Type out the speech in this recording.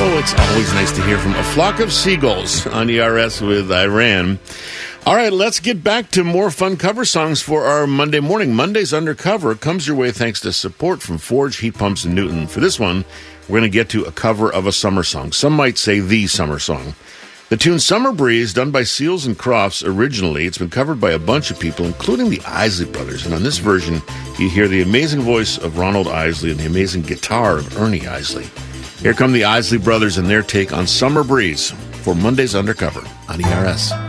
Oh, it's always nice to hear from A Flock of Seagulls on ERS with Iran. All right, let's get back to more fun cover songs for our Monday morning. Monday's Undercover comes your way thanks to support from Forge Heat Pumps in Newton. For this one, we're going to get to a cover of a summer song. Some might say the summer song. The tune Summer Breeze, done by Seals and Crofts originally. It's been covered by a bunch of people, including the Isley Brothers. And on this version, you hear the amazing voice of Ronald Isley and the amazing guitar of Ernie Isley. Here come the Isley Brothers and their take on Summer Breeze for Monday's Undercover on ERS.